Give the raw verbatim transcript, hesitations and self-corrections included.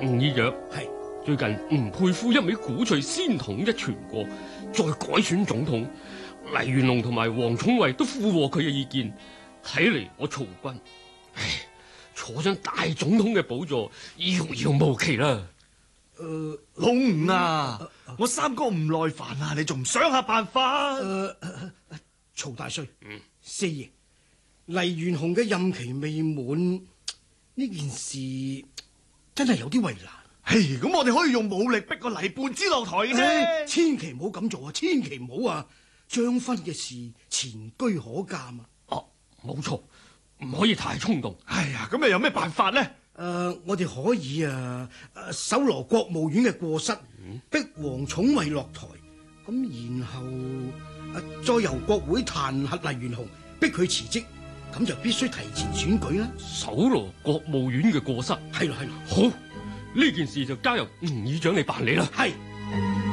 吳議長， 係最近吳佩孚一味鼓吹先統一全國，再改選總統，黎元龍同埋王寵惠都附和佢嘅意見。睇嚟我曹軍，唉，坐上大總統嘅寶座，遙遙無期啦。 誒、呃， 老吳啊，呃呃、我三哥唔耐煩啊，你仲唔想下辦法？誒、 呃呃，曹大帥， 嗯， 四爺，黎元洪嘅任期未滿，呢件事真係有啲為難。 嘿，咁我哋可以用武力逼個黎半支落台嘅啫。 千祈唔好咁做啊！千祈唔好啊！將軍嘅事前居可鑑啊！ 哦，冇錯，唔可以太衝動。 哎呀，咁又有咩辦法呢？ 誒、呃，我哋可以啊，誒，搜羅國務院嘅過失， 嗯、 逼王寵惠落台，咁然後誒再由國會彈劾黎元洪，逼佢辭職，咁就必須提前選舉啦。 搜羅國務院嘅過失， 係咯係咯， 好，呢件事就交由吳議長你辦理啦。 係。